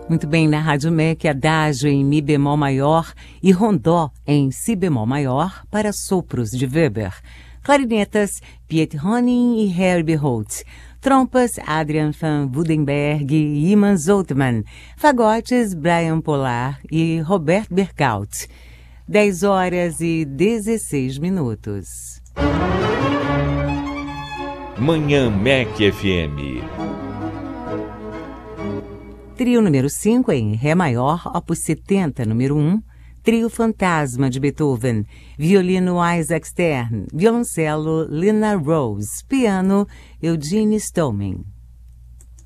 Muito bem, na Rádio MEC, Adágio em Mi bemol maior e Rondó em Si bemol maior para sopros de Weber. Clarinetas, Piet Honing e Herbie Holt. Trompas, Adrian van Woudenberg e Iman Zoutman. Fagotes, Brian Polar e Robert Bergaut. 10h16. Manhã MEC FM. Trio número 5 em Ré maior, opus 70, número 1. Trio Fantasma de Beethoven. Violino Isaac Stern. Violoncelo Lena Rose. Piano Eugene Stollman.